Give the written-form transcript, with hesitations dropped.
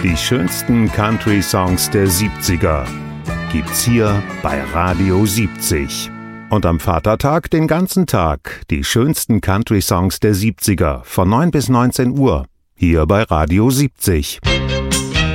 Die schönsten Country-Songs der 70er gibt's hier bei Radio 70. Und am Vatertag den ganzen Tag die schönsten Country-Songs der 70er von 9 bis 19 Uhr hier bei Radio 70.